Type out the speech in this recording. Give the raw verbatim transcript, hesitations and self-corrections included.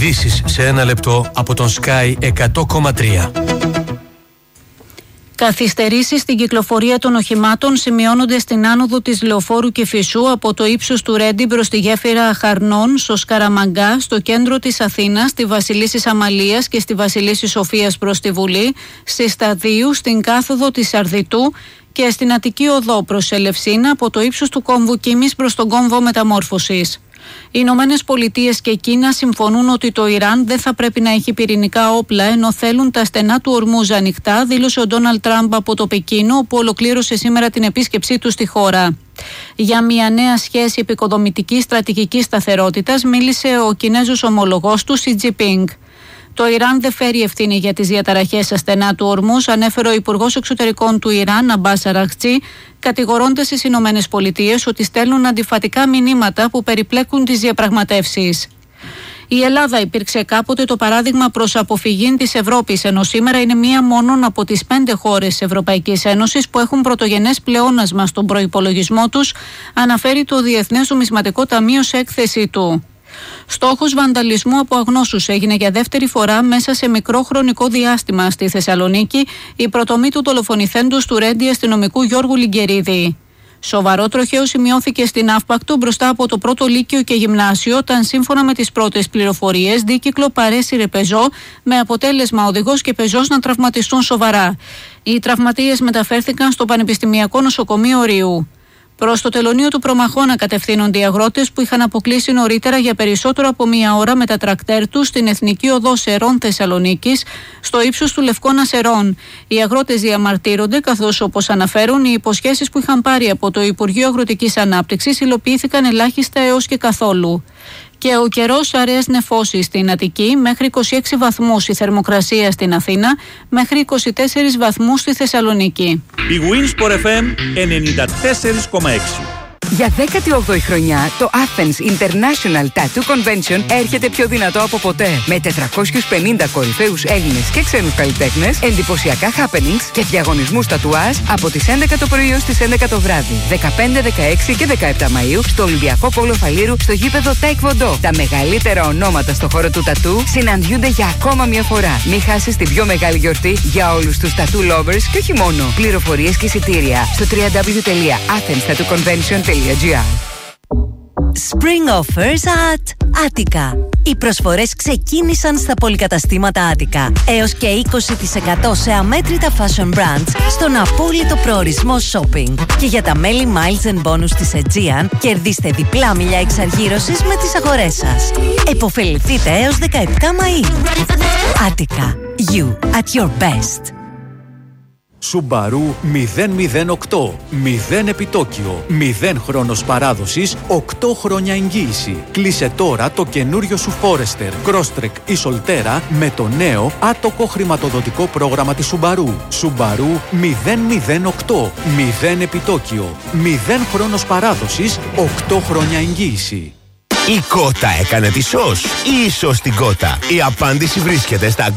Ειδήσεις σε ένα λεπτό από τον Sky εκατό κόμμα τρία. Καθυστερήσεις στην κυκλοφορία των οχημάτων σημειώνονται στην άνοδο της Λεωφόρου Κηφισού από το ύψος του Ρέντι προς τη γέφυρα Χαρνών, στο Σκαραμαγκά, στο κέντρο της Αθήνας, στη Βασιλίσσης Αμαλίας και στη Βασιλίσσης Σοφίας προς τη Βουλή, στη Σταδίου, στην κάθοδο της Αρδιτού και στην Αττική Οδό προς Ελευσίνα από το ύψος του κόμβου Κίμης προς τον κόμβο Μεταμόρφωσης. Οι Ηνωμένες Πολιτείες και Κίνα συμφωνούν ότι το Ιράν δεν θα πρέπει να έχει πυρηνικά όπλα, ενώ θέλουν τα στενά του Ορμούζ ανοιχτά, δήλωσε ο Ντόναλντ Τραμπ από το Πεκίνο, όπου ολοκλήρωσε σήμερα την επίσκεψή του στη χώρα. Για μια νέα σχέση επικοδομητικής στρατηγικής σταθερότητας μίλησε ο Κινέζος ομολογός του Σι Τζινπίνγκ. Το Ιράν δεν φέρει ευθύνη για τις διαταραχές στα στενά του Ορμούζ, ανέφερε ο Υπουργός Εξωτερικών του Ιράν, Αμπάς Αραχτζή, κατηγορώντας τις Ηνωμένες Πολιτείες ότι στέλνουν αντιφατικά μηνύματα που περιπλέκουν τις διαπραγματεύσεις. Η Ελλάδα υπήρξε κάποτε το παράδειγμα προς αποφυγή της Ευρώπης, ενώ σήμερα είναι μία μόνον από τις πέντε χώρες της Ευρωπαϊκής Ένωσης που έχουν πρωτογενές πλεόνασμα στον προϋπολογισμό τους, αναφέρει το Διεθνές Νομισματικό Ταμείο σε έκθεση του. Στόχος βανταλισμού από αγνώσους έγινε για δεύτερη φορά μέσα σε μικρό χρονικό διάστημα στη Θεσσαλονίκη η πρωτομή του δολοφονηθέντος του Ρέντι αστυνομικού Γιώργου Λιγκερίδη. Σοβαρό τροχαίο σημειώθηκε στην Αύπακτο μπροστά από το πρώτο λύκειο και γυμνάσιο, όταν σύμφωνα με τις πρώτες πληροφορίες δίκυκλο παρέσυρε πεζό, με αποτέλεσμα οδηγός και πεζός να τραυματιστούν σοβαρά. Οι τραυματίες μεταφέρθηκαν στο Πανεπιστημιακό Νοσοκομείο Ριού. Προς το τελωνείο του Προμαχώνα κατευθύνονται οι αγρότες που είχαν αποκλείσει νωρίτερα για περισσότερο από μία ώρα με τα τρακτέρ τους στην Εθνική Οδό Σερών Θεσσαλονίκης, στο ύψος του Λευκώνα Σερών. Οι αγρότες διαμαρτύρονται, καθώς, όπως αναφέρουν, οι υποσχέσεις που είχαν πάρει από το Υπουργείο Αγροτικής Ανάπτυξης υλοποιήθηκαν ελάχιστα έως και καθόλου. Και ο καιρός, αραιές νεφώσεις στην Αττική, μέχρι είκοσι έξι βαθμούς η θερμοκρασία στην Αθήνα, μέχρι είκοσι τέσσερις βαθμούς στη Θεσσαλονίκη. Η Winsport εφ εμ ενενήντα τέσσερα κόμμα έξι. Για δέκατη όγδοη χρονιά, το Athens International Tattoo Convention έρχεται πιο δυνατό από ποτέ. Με τετρακόσιους πενήντα κορυφαίους Έλληνες και ξένους καλλιτέχνες, εντυπωσιακά happenings και διαγωνισμούς τατουάζ από τις έντεκα το πρωί ως τις έντεκα το βράδυ. δεκαπέντε, δεκαέξι και δεκαεπτά Μαΐου στο Ολυμπιακό Πόλο Φαλήρου στο γήπεδο Taekwondo. Τα μεγαλύτερα ονόματα στο χώρο του τατού συναντιούνται για ακόμα μια φορά. Μην χάσεις την πιο μεγάλη γιορτή για όλους τους tattoo lovers και όχι μόνο. Πληροφορίες και εισιτήρια στο double-u double-u double-u τελεία athens tattoo convention τελεία gr. Spring offers at Attica. Οι προσφορές ξεκίνησαν στα πολυκαταστήματα Attica. Έως και είκοσι τοις εκατό σε αμέτρητα fashion brands στον απόλυτο προορισμό shopping. Και για τα μέλη Miles and Bonus της Aegean, κερδίστε διπλά μιλιά εξαργύρωσης με τις αγορές σας. Εποφεληθείτε έως δεκαεπτά Μαΐου. Attica. You at your best. Subaru μηδέν μηδέν οκτώ. μηδέν επιτόκιο. μηδέν χρόνος παράδοσης. οκτώ χρόνια εγγύηση. Κλείσε τώρα το καινούριο σου Forester, Crosstrek ή Solterra με το νέο άτοκο χρηματοδοτικό πρόγραμμα της Subaru. Subaru μηδέν μηδέν οκτώ. μηδέν επιτόκιο. μηδέν χρόνος παράδοσης. οκτώ χρόνια εγγύηση. Η Κότα έκανε τη σως ή η σως την Κότα? Η απάντηση βρίσκεται στα